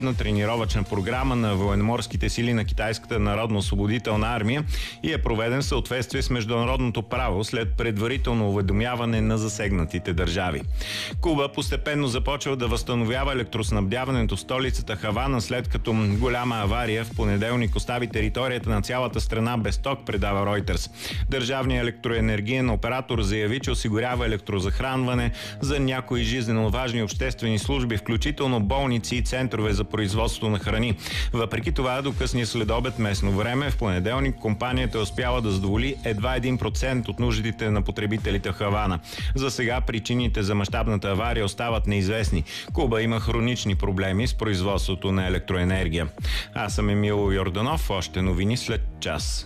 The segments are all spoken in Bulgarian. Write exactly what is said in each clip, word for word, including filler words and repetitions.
на тренировъчна програма на военноморските сили на Китайската народно-освободителна армия и е проведен в съответствие с международното право след предварително уведомяване на засегнатите държави. Куба постепенно започва да възстановява електроснабдяването в столицата Хавана, след като голяма авария в понеделник остави територията на цялата страна без ток, предава Reuters. Държавният електроенергиен оператор заяви, че осигурява електрозахранване за някои жизненно важни обществени служби, включително болници и центрове за производство на храни. Въпреки това, до късния следобед местно време, в понеделник компанията е успяла да задоволи едва един процент от нуждите на потребителите в Хавана. За сега причините за мащабната авария остават неизвестни. Куба има хронични проблеми с производството на електроенергия. Аз съм Емил Йорданов. Още новини след час.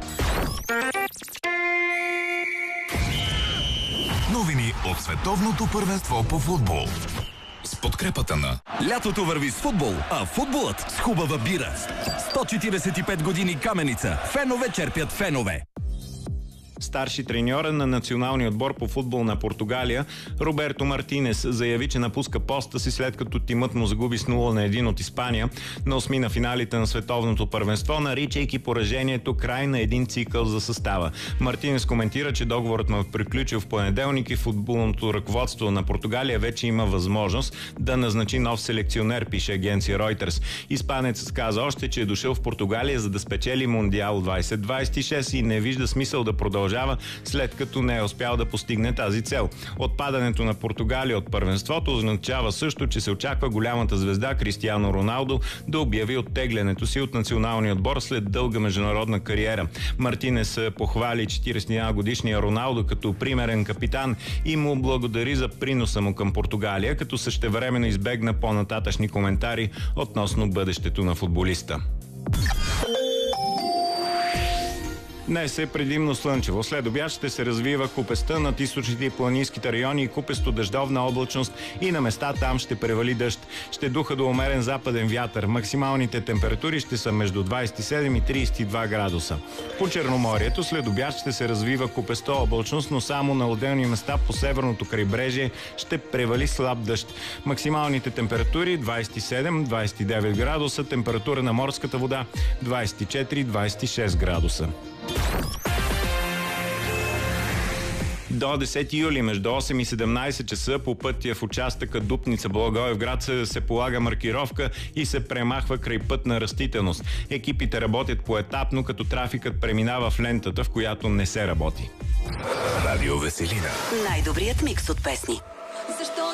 Новини от световното първенство по футбол. С подкрепата на... Лятото върви с футбол, а футболът с хубава бира. сто четиридесет и пет години Каменица. Фенове черпят фенове. Старши треньора на националния отбор по футбол на Португалия Роберто Мартинес заяви, че напуска поста си, след като тимът му загуби с нула на един от Испания на осми на финалите на световното първенство, наричайки поражението край на един цикъл за състава. Мартинес коментира, че договорът му е приключил в понеделник и футболното ръководство на Португалия вече има възможност да назначи нов селекционер, пише агенция Reuters. Испанецът каза още, че е дошъл в Португалия, за да спечели Мондиал двайсет двайсет и шест и не вижда смисъл да продължава, след като не е успял да постигне тази цел. Отпадането на Португалия от първенството означава също, че се очаква голямата звезда Кристиано Роналдо да обяви оттеглянето си от националния отбор след дълга международна кариера. Мартинес похвали четиридесет и една годишния Роналдо като примерен капитан и му благодари за приноса му към Португалия, като същевременно избегна по-нататъшни коментари относно бъдещето на футболиста. Днес е предимно слънчево. След обяд ще се развива купеста над източните и планинските райони и купесто дъждовна облачност и на места там ще превали дъжд. Ще духа до умерен западен вятър. Максималните температури ще са между двайсет и седем и трийсет и два градуса. По Черноморието след обяд ще се развива купеста облачност, но само на отделни места по северното крайбрежие ще превали слаб дъжд. Максималните температури двайсет и седем до двайсет и девет градуса, температура на морската вода двайсет и четири до двайсет и шест градуса. До десети юли между осем и седемнайсет часа по пътя в участъка Дупница-Благоевград се, се полага маркировка и се премахва край пътна растителност. Екипите работят поетапно, като трафикът преминава в лентата, в която не се работи. Радио Веселина. Най-добрият микс от песни.